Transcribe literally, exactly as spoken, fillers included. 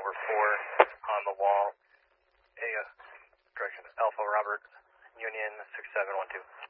over four on the wall. A, uh, correction, Alpha Robert, Union six seven one two.